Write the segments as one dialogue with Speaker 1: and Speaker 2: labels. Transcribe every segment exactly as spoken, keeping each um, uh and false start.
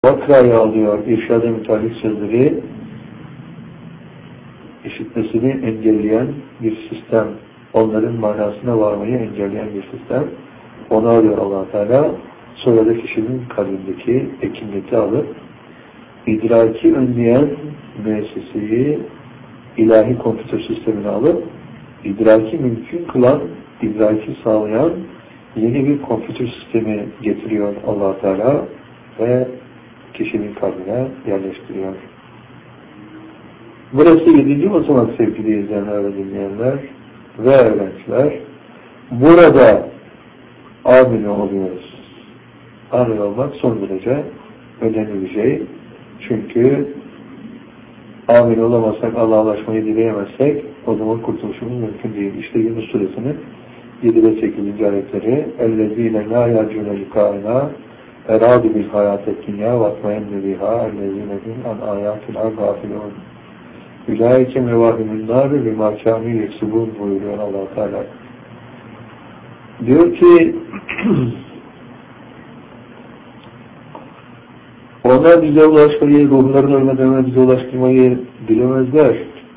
Speaker 1: Vakrayı alıyor, irşad-ı müteallik sözleri işitmesini engelleyen bir sistem, onların manasına varmayı engelleyen bir sistem. Onu alıyor Allah Teala, sonra da kişinin kalbindeki ekinleti alıp idraki önleyen müesseseyi, ilahi kompütür sistemini alıp idraki mümkün kılan, idraki sağlayan yeni bir kompütür sistemi getiriyor Allah Teala ve kişinin kalbine yerleştiriyor. Burası yedinci basamak sevgili izleyenler ve dinleyenler ve öğrenciler. Burada amil oluyoruz. Amil olmak son derece önemli bir şey. Çünkü amil olamazsak, Allah'a ulaşmayı dileyemezsek o zaman kurtuluşumuz mümkün değil. İşte Yunus Suresinin yedi ve sekizinci ayetleri اَلَّذ۪ينَ لَا يَرْجُونَ لِقَائِنَا اَرَادُ بِالْحَيَاةِ الدُّنْيَا وَاطْمَئَنُّ بِهَا اَلَّذ۪ينَ هُمْ عَنْ آيَاتِنَا غَافِلُونَ اُولَٰئِكَ مَوَاهِمُ النَّارِ بِمَا كَانُوا يَكْسِبُونَ buyuruyor Allah Teala. Diyor ki onlar bize ulaşmayı, ruhların ölmeden bize ulaştırmayı bilemezler.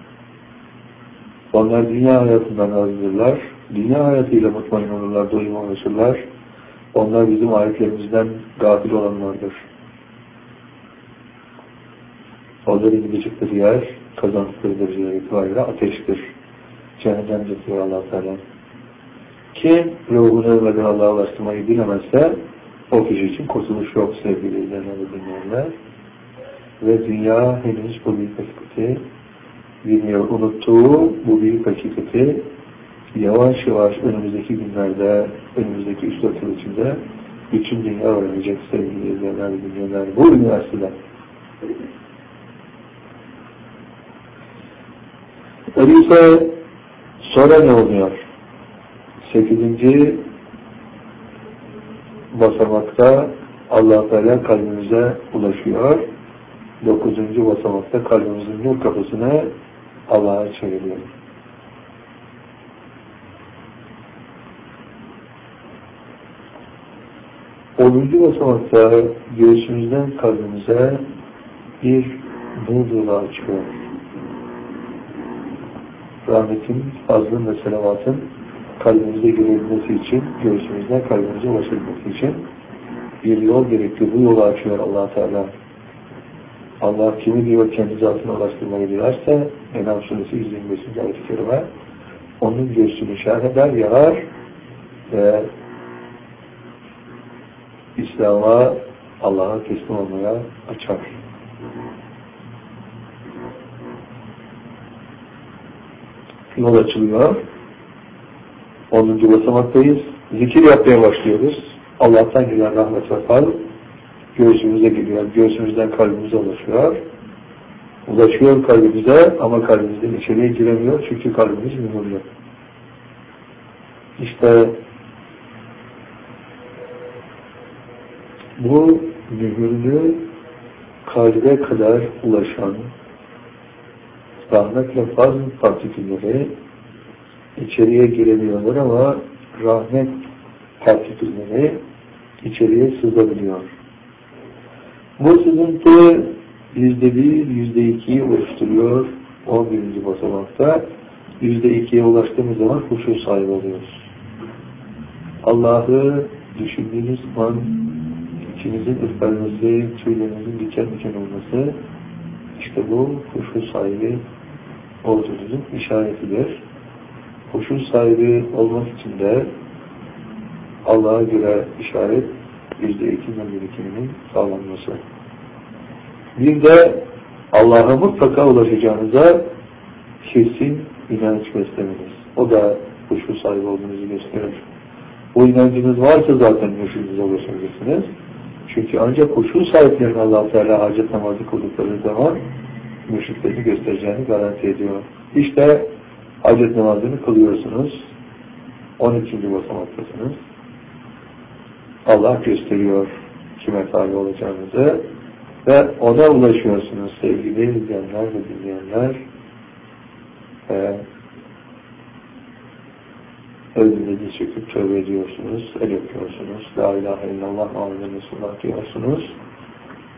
Speaker 1: Onlar dünya hayatından razıdırlar. Dünya hayatıyla mutmain olurlar, doyuma ulaşırlar. Onlar bizim ayetlerimizden gafil olanlardır. Onların gidecekleri yer, kazandıkları dereceler itibariyle ateştir. Cehennemdir diyor Allah Teala. Kim ruhunu ölmeden Allah'a ulaştırmayı bilemezse o kişi için kurtuluş yok sevgili izleyenler ve dinleyenler. Ve dünya henüz bu büyük hakikati bilmiyor. Unuttuğu bu büyük hakikati yavaş yavaş önümüzdeki günlerde, önümüzdeki üç dört yıl içinde bütün dünya öğrenecek sevgili izleyenler ve dinleyenler. Bu üniversitede. Öyleyse sonra ne oluyor? Sekizinci basamakta Allah Teala kalbimize ulaşıyor. Dokuzuncu basamakta kalbimizin nur kapısını Allah'a çeviriyor. Onuncu basamakta göğsümüzden kalbimize bir nur yolu açıyor. Rahmetin, fazlın ve selavatın kalbimize girebilmesi için, göğsümüzden kalbimize ulaşabilmesi için bir yol gerekli. Bu yolu açıyor Allah Teala. Allah kimi diyor kendi zatına ulaştırmayı dilerse, Enam Suresi yüz yirmi beşinci ayet-i kerime onun göğsünü şerh eder, yarar ve İslam'a, Allah'a teslim olmaya açar. Yol açılıyor. onuncu basamaktayız. Zikir yapmaya başlıyoruz. Allah'tan gelen rahmet ve fazl göğsümüze geliyor. Göğsümüzden kalbimize ulaşıyor. Ulaşıyor kalbimize ama kalbimizden içeriye giremiyor. Çünkü kalbimiz mühürlü. İşte bu mühürlü kalbe kadar ulaşan rahmet ve fazl partikülleri içeriye giremiyorlar ama rahmet partikülleri içeriye sızabiliyor. Bu sızıntı yüzde bir, yüzde ikiyi oluşturuyor. on birinci basamakta yüzde ikiye ulaştığımız zaman huşu sahibi oluyoruz. Allah'ı düşündüğünüz an içinizin ürpermesi, tüylerinizin diken diken olması işte bu huşu sahibi olduğunuzun işaretidir. Huşu sahibi olmak için de Allah'a göre işaret yüzde iki birikiminin sağlanması. Bir de Allah'a mutlaka ulaşacağınıza kesin inanç beslemeniz. O da huşu sahibi olduğunuzu gösterir. Bu inancınız varsa zaten mürşidinize ulaşabilirsiniz. Çünkü ancak huşu sahiplerinin Allah-u Teala hacet namazı kıldıkları zaman mürşitlerini göstereceğini garanti ediyor. İşte hacet namazını kılıyorsunuz. on ikinci basamaktasınız. Allah gösteriyor kime tabi olacağınızı ve ona ulaşıyorsunuz sevgili izleyenler ve dinleyenler. Ve önünüzü çekip tövbe ediyorsunuz, el öpüyorsunuz, la ilahe illallah Muhammed Resulullah diyorsunuz.